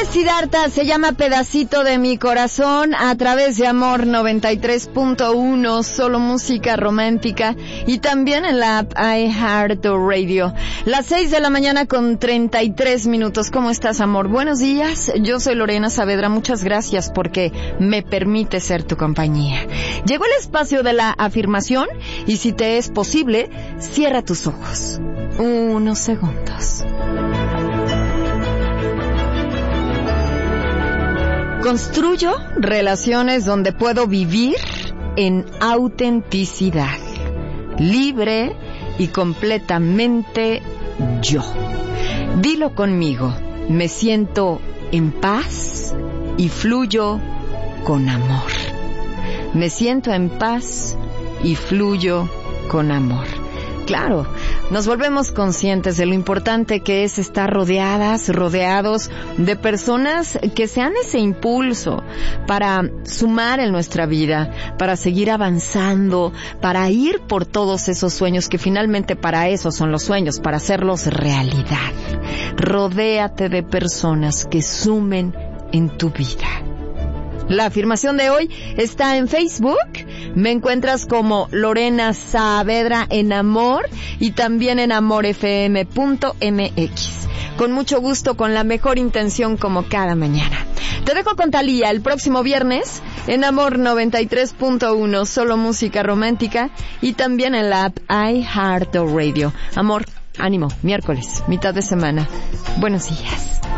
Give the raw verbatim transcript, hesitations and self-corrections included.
es Siddhartha, se llama Pedacito de mi corazón, a través de Amor noventa y tres punto uno, solo música romántica, y también en la app iHeartRadio. Las seis de la mañana con treinta y tres minutos. ¿Cómo estás, amor? Buenos días, yo soy Lorena Saavedra, muchas gracias porque me permite ser tu compañía. Llegó el espacio de la afirmación, y si te es posible, cierra tus ojos unos segundos. Construyo relaciones donde puedo vivir en autenticidad, libre y completamente yo. Dilo conmigo, me siento en paz y fluyo con amor. Me siento en paz y fluyo con amor. Claro, nos volvemos conscientes de lo importante que es estar rodeadas, rodeados de personas que sean ese impulso para sumar en nuestra vida, para seguir avanzando, para ir por todos esos sueños que finalmente para eso son los sueños, para hacerlos realidad. Rodéate de personas que sumen en tu vida. La afirmación de hoy está en Facebook. Me encuentras como Lorena Saavedra en Amor y también en amor f m punto m x. Con mucho gusto, con la mejor intención como cada mañana. Te dejo con Thalía el próximo viernes en Amor noventa y tres punto uno, solo música romántica, y también en la app iHeartRadio. Amor, ánimo, miércoles, mitad de semana. Buenos días.